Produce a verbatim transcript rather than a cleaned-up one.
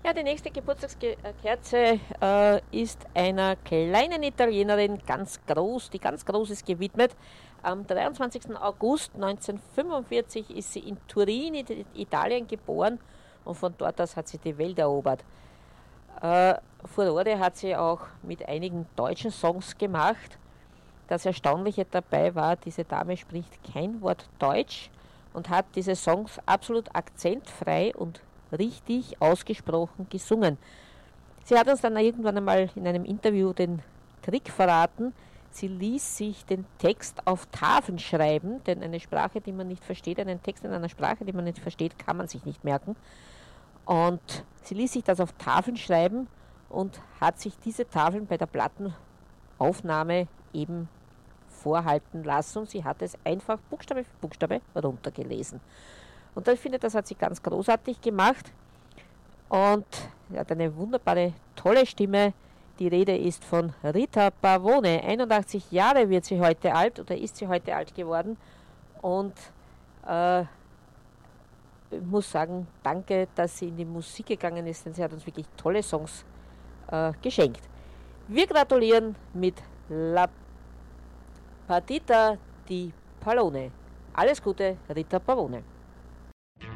Ja, die nächste Geburtstagskerze äh, ist einer kleinen Italienerin, ganz groß, die ganz groß ist, gewidmet. Am dreiundzwanzigsten August neunzehnhundertfünfundvierzig ist sie in Turin, in Italien, geboren und von dort aus hat sie die Welt erobert. Äh, Furore hat sie auch mit einigen deutschen Songs gemacht. Das Erstaunliche dabei war, diese Dame spricht kein Wort Deutsch und hat diese Songs absolut akzentfrei und richtig ausgesprochen gesungen. Sie hat uns dann irgendwann einmal in einem Interview den Trick verraten. Sie ließ sich den Text auf Tafeln schreiben, denn eine Sprache, die man nicht versteht, einen Text in einer Sprache, die man nicht versteht, kann man sich nicht merken. Und sie ließ sich das auf Tafeln schreiben und hat sich diese Tafeln bei der Plattenaufnahme eben vorhalten lassen. Und sie hat es einfach Buchstabe für Buchstabe runtergelesen. Und ich finde, das hat sie ganz großartig gemacht und sie hat eine wunderbare, tolle Stimme. Die Rede ist von Rita Pavone. einundachtzig Jahre wird sie heute alt oder ist sie heute alt geworden. Und äh, ich muss sagen, danke, dass sie in die Musik gegangen ist, denn sie hat uns wirklich tolle Songs äh, geschenkt. Wir gratulieren mit La Partita di Pallone. Alles Gute, Rita Pavone.